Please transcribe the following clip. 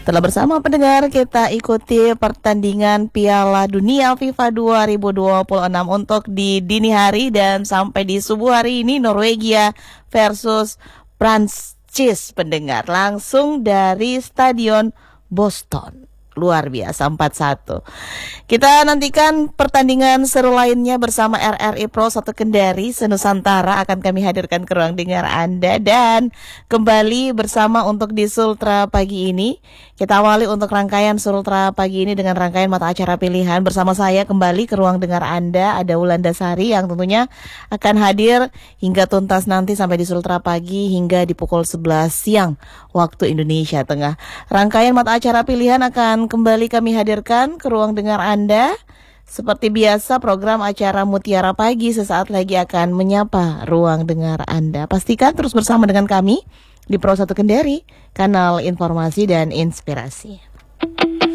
Telah bersama pendengar kita ikuti pertandingan Piala Dunia FIFA 2026 untuk di dini hari dan sampai di subuh hari ini Norwegia versus Prancis pendengar langsung dari Stadion Boston. Luar biasa 4-1. Kita nantikan pertandingan seru lainnya bersama RRI Pro 1 Kendari Senusantara akan kami hadirkan ke ruang dengar Anda dan kembali bersama untuk di Sultra pagi ini. Kita awali untuk rangkaian Sultra pagi ini dengan rangkaian mata acara pilihan bersama saya kembali ke ruang dengar Anda ada Wulandasari yang tentunya akan hadir hingga tuntas nanti sampai di Sultra pagi hingga di pukul 11 siang waktu Indonesia Tengah. Rangkaian mata acara pilihan akan kembali kami hadirkan ke ruang dengar Anda. Seperti biasa program acara Mutiara Pagi sesaat lagi akan menyapa ruang dengar Anda. Pastikan terus bersama dengan kami di Pro 1 Kendari, kanal informasi dan inspirasi.